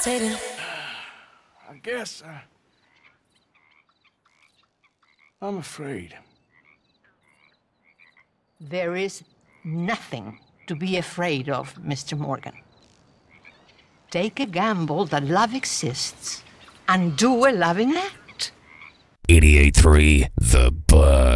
levitating. I guess I'm afraid. There is nothing to be afraid of, Mr. Morgan. Take a gamble that love exists and do a loving act. 88.3 The Buzz.